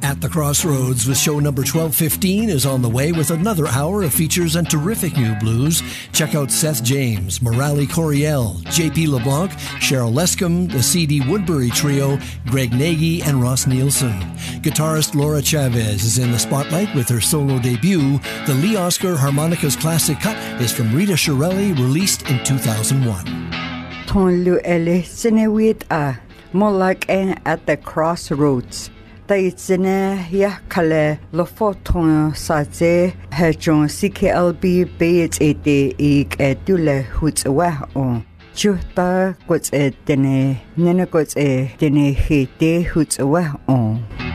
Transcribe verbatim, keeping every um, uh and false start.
At the Crossroads with show number twelve fifteen is on the way with another hour of features and terrific new blues. Check out Seth James, Morale Coriel, J P LeBlanc, Cheryl Lescombe, the C D Woodbury Trio, Greg Nagy, and Ross Nielsen. Guitarist Laura Chavez is in the spotlight with her solo debut. The Lee Oscar Harmonicas Classic Cut is from Rita Shirelli, released in two thousand one. Ton lu ele sinewit a molak en at the Crossroads. Taitsine ya kale lo foton saze hejon C K L B beit ete ik etule hutwa on chuta kots etene nene kots etene hete hutwa on.